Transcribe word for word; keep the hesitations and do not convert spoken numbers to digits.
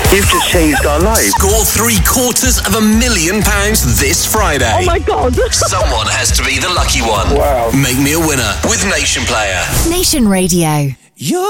You've just changed our lives. Score three quarters of a million pounds this Friday. Oh my God. Someone has to be the lucky one. Wow. Make me a winner with Nation Player. Nation Radio. You're